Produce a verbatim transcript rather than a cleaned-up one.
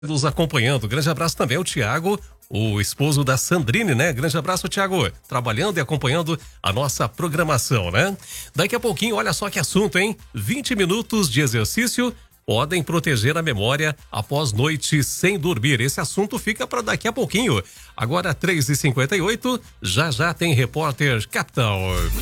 Nos acompanhando. Grande abraço também ao Tiago, o esposo da Sandrine, né? Grande abraço, Tiago, trabalhando e acompanhando a nossa programação, né? Daqui a pouquinho, olha só que assunto, hein? vinte minutos de exercício podem proteger a memória após noite sem dormir. Esse assunto fica para daqui a pouquinho. Agora, três e cinquenta e oito, já já tem repórter Capitão.